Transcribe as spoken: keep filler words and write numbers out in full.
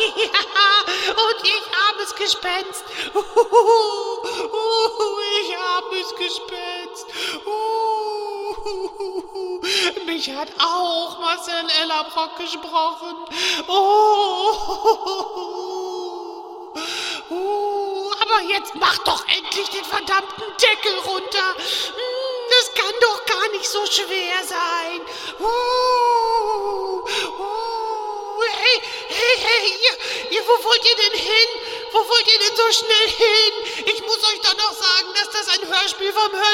Ja, und ich armes Gespenst. Uhuhu, uhuhu, ich armes Gespenst. Uhuhu. Mich hat auch Marcel Ellerbrock gesprochen. Oh, oh, aber jetzt mach doch endlich den verdammten Deckel runter. Das kann doch gar nicht so schwer sein. Oh, oh, hey, hey, hey, ihr, ihr, wo wollt ihr denn hin? Wo wollt ihr denn so schnell hin? Ich muss euch doch noch sagen, dass das ein Hörspiel vom Hör